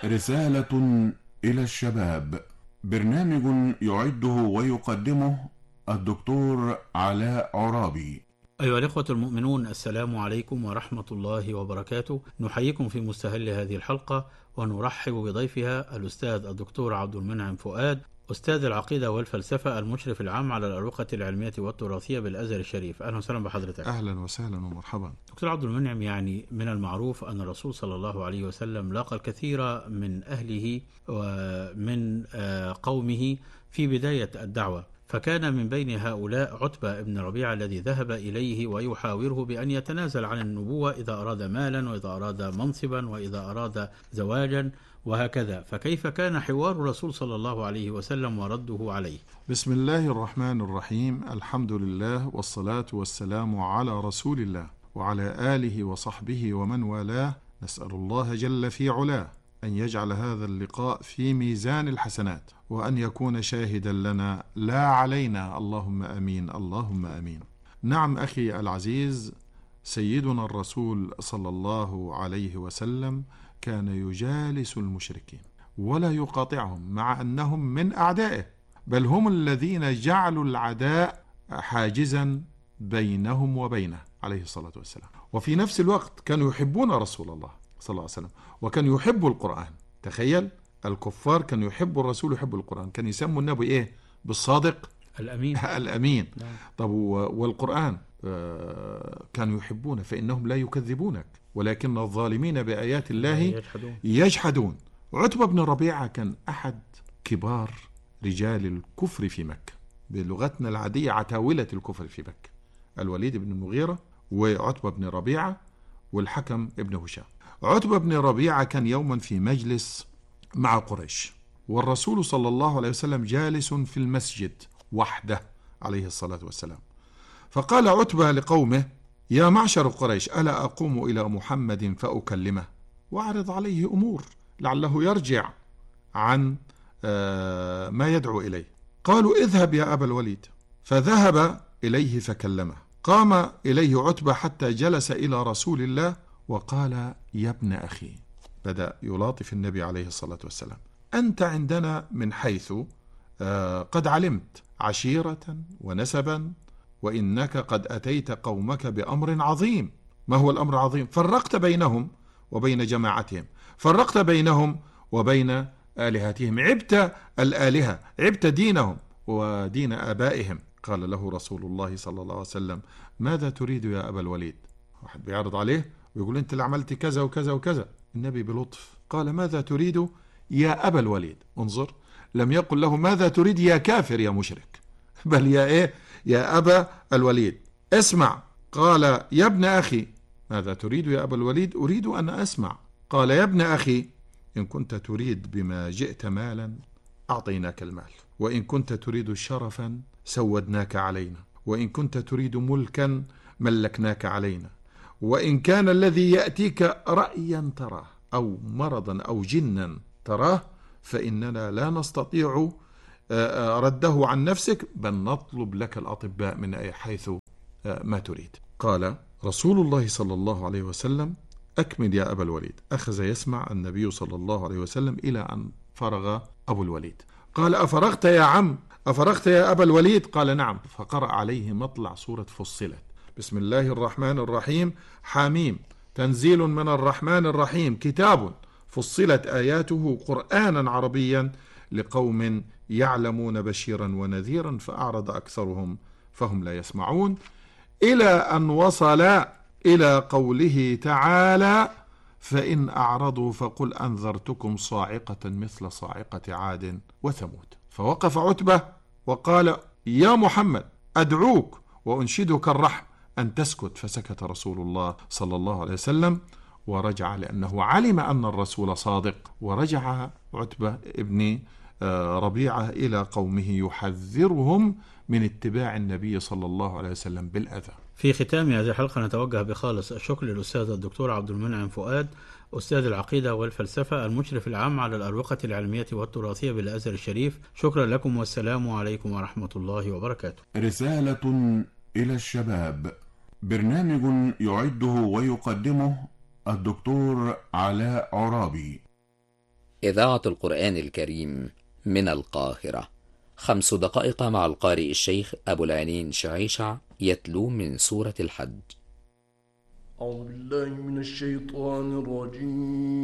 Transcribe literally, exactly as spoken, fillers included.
رسالة إلى الشباب، برنامج يعده ويقدمه الدكتور علاء عرابي. أيها الإخوة المؤمنون، السلام عليكم ورحمة الله وبركاته. نحييكم في مستهل هذه الحلقة ونرحب بضيفها الأستاذ الدكتور عبد المنعم فؤاد، أستاذ العقيدة والفلسفة، المشرف العام على الأروقة العلمية والتراثية بالأزهر الشريف. أهلا وسهلا بحضرتك. أهلا وسهلا ومرحبا. دكتور عبد المنعم، يعني من المعروف أن الرسول صلى الله عليه وسلم لاقى الكثير من أهله ومن قومه في بداية الدعوة، فكان من بين هؤلاء عتبة بن ربيعة الذي ذهب إليه ويحاوره بأن يتنازل عن النبوة إذا أراد مالا وإذا أراد منصبا وإذا أراد زواجا وهكذا، فكيف كان حوار الرسول صلى الله عليه وسلم ورده عليه؟ بسم الله الرحمن الرحيم، الحمد لله والصلاة والسلام على رسول الله وعلى آله وصحبه ومن والاه. نسأل الله جل في علاه أن يجعل هذا اللقاء في ميزان الحسنات وأن يكون شاهدا لنا لا علينا، اللهم أمين اللهم أمين. نعم أخي العزيز، سيدنا الرسول صلى الله عليه وسلم كان يجالس المشركين ولا يقاطعهم، مع أنهم من أعدائه، بل هم الذين جعلوا العداء حاجزا بينهم وبينه عليه الصلاة والسلام. وفي نفس الوقت كانوا يحبون رسول الله صلى الله عليه وسلم وكانوا يحبوا القرآن. تخيل، الكفار كانوا يحبوا الرسول ويحبوا القرآن، كانوا يسموا النبي إيه؟ بالصادق الأمين الأمين. طب والقرآن كانوا يحبونه فإنهم لا يكذبونك ولكن الظالمين بآيات الله يجحدون, يجحدون. عتبة بن ربيعة كان أحد كبار رجال الكفر في مكة، بلغتنا العادية عتاولة الكفر في مكة، الوليد بن المغيرة وعتبة بن ربيعة والحكم ابن هشام. عتبة بن ربيعة كان يوما في مجلس مع قريش، والرسول صلى الله عليه وسلم جالس في المسجد وحده عليه الصلاة والسلام، فقال عتبة لقومه: يا معشر قريش، ألا أقوم إلى محمد فأكلمه وأعرض عليه أمور لعله يرجع عن ما يدعو إليه؟ قالوا: اذهب يا أبا الوليد. فذهب إليه فكلمه. قام إليه عتبة حتى جلس إلى رسول الله وقال: يا ابن أخي، بدأ يلاطف النبي عليه الصلاة والسلام، أنت عندنا من حيث قد علمت عشيرة ونسبا، وإنك قد أتيت قومك بأمر عظيم. ما هو الأمر العظيم؟ فرقت بينهم وبين جماعتهم، فرقت بينهم وبين آلهتهم، عبت الآلهة، عبت دينهم ودين آبائهم. قال له رسول الله صلى الله عليه وسلم: ماذا تريد يا أبا الوليد؟ واحد بيعرض عليه ويقول: أنت اللي عملت كذا وكذا وكذا. النبي بلطف قال: ماذا تريد يا أبا الوليد؟ انظر، لم يقل له ماذا تريد يا كافر يا مشرك، بل يا إيه؟ يا أبا الوليد، اسمع. قال: يا ابن أخي. ماذا تريد يا أبا الوليد؟ أريد أن أسمع. قال: يا ابن أخي، إن كنت تريد بما جئت مالا أعطيناك المال، وإن كنت تريد شرفا سودناك علينا، وإن كنت تريد ملكا ملكناك علينا، وإن كان الذي يأتيك رأيا تراه أو مرضا أو جنا تراه فإننا لا نستطيع رده عن نفسك، بل نطلب لك الأطباء من أي حيث ما تريد. قال رسول الله صلى الله عليه وسلم: أكمل يا أبا الوليد. أخذ يسمع النبي صلى الله عليه وسلم إلى أن فرغ أبو الوليد. قال: أفرغت يا عم؟ أفرغت يا أبا الوليد؟ قال: نعم. فقرأ عليه مطلع سورة فصلت: بسم الله الرحمن الرحيم، حاميم، تنزيل من الرحمن الرحيم، كتاب فصلت آياته قرآنا عربيا لقوم يعلمون بشيرا ونذيرا فأعرض أكثرهم فهم لا يسمعون، إلى أن وصل إلى قوله تعالى: فإن أعرضوا فقل أنذرتكم صاعقة مثل صاعقة عاد وثمود. فوقف عتبة وقال: يا محمد، أدعوك وأنشدك الرحم أن تسكت. فسكت رسول الله صلى الله عليه وسلم ورجع، لأنه علم أن الرسول صادق. ورجع عتبة ابن ربيعة إلى قومه يحذرهم من اتباع النبي صلى الله عليه وسلم بالأذى. في ختام هذه الحلقة نتوجه بخالص الشكر للأستاذ الدكتور عبد المنعم فؤاد، أستاذ العقيدة والفلسفة، المشرف العام على الأروقة العلمية والتراثية بالأزهر الشريف. شكرا لكم والسلام عليكم ورحمة الله وبركاته. رسالة إلى الشباب، برنامج يعده ويقدمه الدكتور علاء عرابي. إذاعة القرآن الكريم من القاهرة. خمس دقائق مع القارئ الشيخ أبو العنين شعيشع يتلو من سورة الحج. أعوذ بالله من الشيطان الرجيم.